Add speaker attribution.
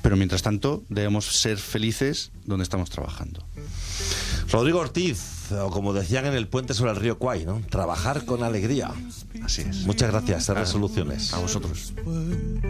Speaker 1: Pero mientras tanto debemos ser felices donde estamos trabajando.
Speaker 2: Rodrigo Ortiz, o como decían en el puente sobre el río Kwai, ¿no? Trabajar con alegría.
Speaker 1: Así es.
Speaker 2: Muchas gracias, Resoluciones.
Speaker 1: A vosotros.